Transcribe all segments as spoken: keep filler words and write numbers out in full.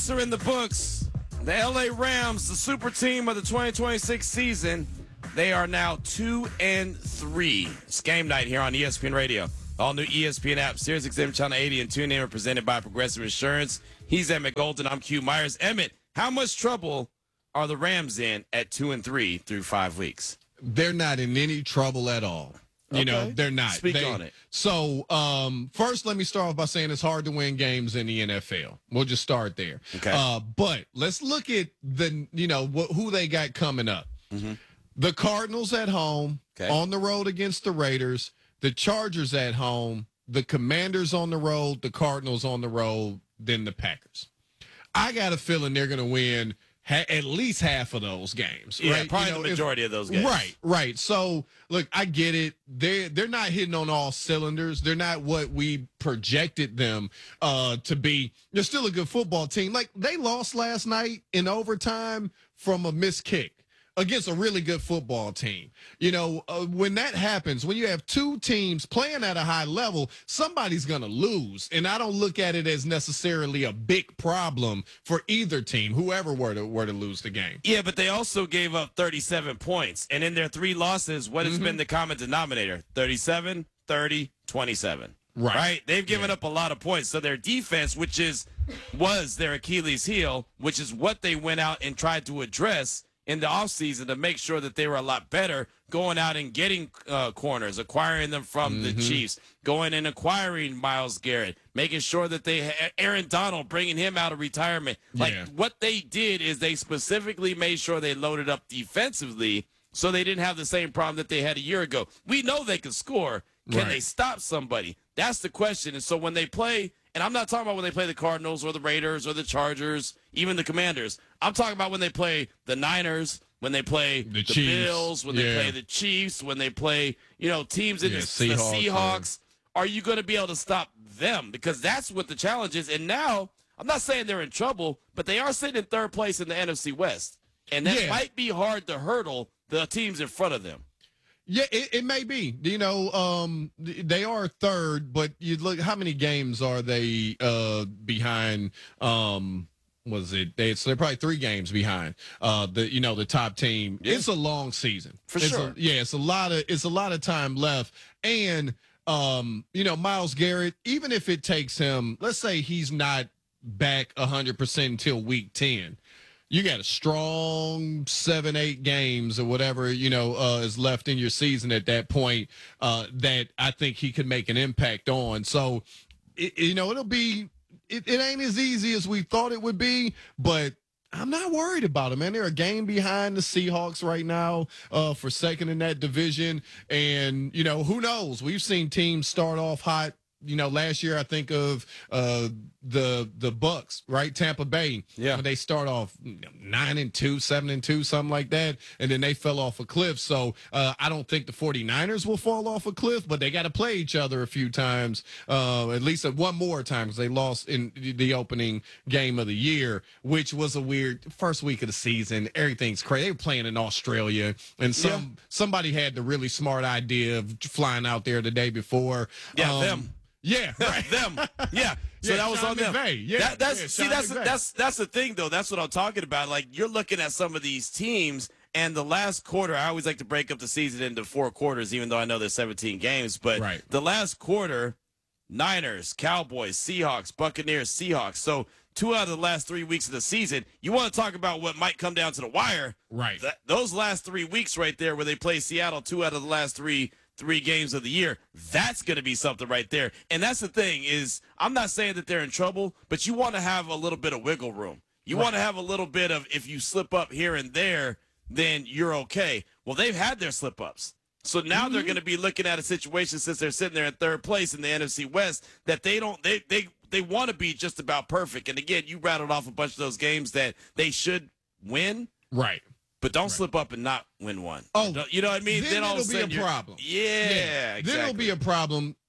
weeks are in the books. The L A Rams, the super team of the twenty twenty-six season, they are now two and three. It's game night here on E S P N Radio. All new E S P N app, Sirius X M Channel eighty, and TuneIn are presented by Progressive Insurance. He's Emmett Golden. I'm Q Myers. Emmett, how much trouble are the Rams in at two and three through five weeks? They're not in any trouble at all. You Okay. know, they're not. Speak they, on it. So, um, first, let me start off by saying it's hard to win games in the N F L. We'll just start there. Okay. Uh, but let's look at the, you know, wh- who they got coming up. Mm-hmm. The Cardinals at home, Okay. on the road against the Raiders, the Chargers at home, the Commanders on the road, the Cardinals on the road, then the Packers. I got a feeling they're going to win ha- at least half of those games. Yeah, right? probably You know, the if- majority of those games. Right, right. So, look, I get it. They're, they're not hitting on all cylinders. They're not what we projected them uh, to be. They're still a good football team. Like, they lost last night in overtime from a missed kick against a really good football team. You know, uh, when that happens, when you have two teams playing at a high level, somebody's going to lose. And I don't look at it as necessarily a big problem for either team, whoever were to, were to lose the game. Yeah, but they also gave up thirty-seven points. And in their three losses, what has Mm-hmm. been the common denominator? thirty-seven, thirty, twenty-seven. Right. Right? They've given Yeah. up a lot of points. So their defense, which is was their Achilles heel, which is what they went out and tried to address in the offseason to make sure that they were a lot better, going out and getting uh, corners, acquiring them from Mm-hmm. the Chiefs, going and acquiring Myles Garrett, making sure that they had Aaron Donald, bringing him out of retirement. Like, Yeah. what they did is they specifically made sure they loaded up defensively so they didn't have the same problem that they had a year ago. We know they can score. Can Right. they stop somebody? That's the question. And so when they play, and I'm not talking about when they play the Cardinals or the Raiders or the Chargers, even the Commanders. I'm talking about when they play the Niners, when they play the, The Chiefs. Bills, when they Yeah. play the Chiefs, when they play, you know, teams in Yeah, the, Seahawks, the Seahawks. Are you going to be able to stop them? Because that's what the challenge is. And now, I'm not saying they're in trouble, but they are sitting in third place in the N F C West. And that Yeah. might be hard to hurdle the teams in front of them. Yeah, it, it may be. You know, um, they are third, but you look how many games are they uh, behind? Um, was it? They, so they're probably three games behind. Uh, the you know the top team. Yeah. It's a long season For It's sure. A, yeah, it's a lot of it's a lot of time left, and um, you know Myles Garrett. Even if it takes him, let's say he's not back a hundred percent until week ten. You got a strong seven, eight games or whatever, you know, uh, is left in your season at that point uh, that I think he could make an impact on. So, it, you know, it'll be, it, it ain't as easy as we thought it would be, but I'm not worried about it, man. They're a game behind the Seahawks right now uh, for second in that division. And, you know, who knows? We've seen teams start off hot. You know, last year I think of uh, the the Bucks, right? Tampa Bay. Yeah. When they start off nine and two, seven and two, something like that, and then they fell off a cliff. So uh, I don't think the 49ers will fall off a cliff, but they got to play each other a few times, uh, at least one more time, because they lost in the opening game of the year, which was a weird first week of the season. Everything's crazy. They were playing in Australia, and some Yeah. somebody had the really smart idea of flying out there the day before. Yeah, Um, them. Yeah, right. them. Yeah. So Yeah, that was Sean on them. McVay. Yeah, That, that's yeah, see Sean that's McVay. that's that's the thing though. That's what I'm talking about. Like, you're looking at some of these teams, and the last quarter, I always like to break up the season into four quarters, even though I know there's seventeen games. But Right. the last quarter, Niners, Cowboys, Seahawks, Buccaneers, Seahawks. So two out of the last three weeks of the season. You want to talk about what might come down to the wire? Right. That, those last three weeks right there, where they play Seattle, two out of the last three. three games of the year, that's going to be something right there. And that's the thing is, I'm not saying that they're in trouble, but you want to have a little bit of wiggle room. You Right. want to have a little bit of, if you slip up here and there, then you're okay. Well, they've had their slip ups. So now Mm-hmm. they're going to be looking at a situation, since they're sitting there in third place in the N F C West, that they don't, they, they, they want to be just about perfect. And again, you rattled off a bunch of those games that they should win. Right. But don't slip up and not win one. Oh, Don't- you know what I mean? then all of it'll be sudden a you're- problem. Yeah, exactly. Then it'll be a problem.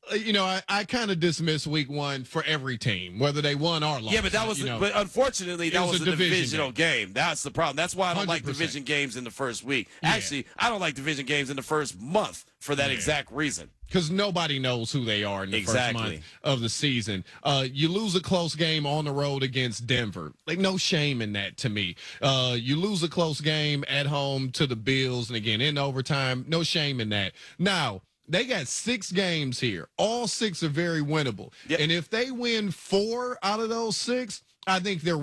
uh, you know, I, I kind of dismiss week one for every team, whether they won or lost. Yeah, but that was, you know, but unfortunately, that was, was a a division divisional game. game. That's the problem. That's why I don't one hundred like percent. division games in the first week. Yeah. Actually, I don't like division games in the first month for that Yeah. exact reason. because nobody knows who they are in the Exactly. first month of the season. Uh, you lose a close game on the road against Denver. Like, no shame in that to me. Uh, you lose a close game at home to the Bills, and again, in overtime, no shame in that. Now, they got six games here. All six are very winnable. Yep. And if they win four out of those six, I think they're